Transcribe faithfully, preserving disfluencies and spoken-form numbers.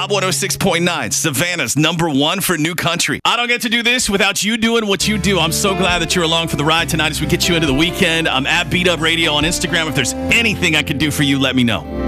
Hot one oh six point nine, Savannah's number one for new country. I don't get to do this without you doing what you do. I'm so glad that you're along for the ride tonight as we get you into the weekend. I'm at Beat Up Radio on Instagram. If there's anything I can do for you, let me know.